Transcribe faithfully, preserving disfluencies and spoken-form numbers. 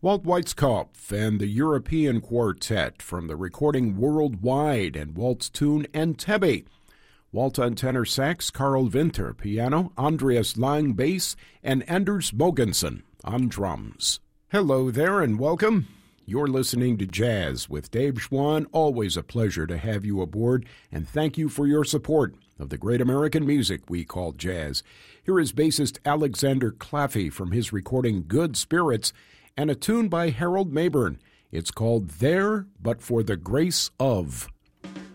Walt Weitzkopf and the European Quartet from the recording Worldwide and Walt's tune Entebbe. Walt on tenor sax, Carl Winter piano, Andreas Lang bass, and Anders Mogensen on drums. Hello there and welcome. You're listening to Jazz with Dave Schwann. Always a pleasure to have you aboard, and thank you for your support of the great American music we call jazz. Here is bassist Alexander Claffey from his recording Good Spirits, and a tune by Harold Mabern. It's called There But for the Grace of.